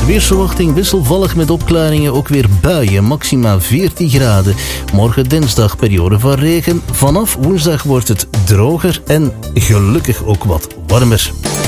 Weersverwachting wisselvallig met opklaringen, ook weer buien, maxima 14 graden. Morgen dinsdag periode van regen. Vanaf woensdag wordt het droger en gelukkig ook wat warmer.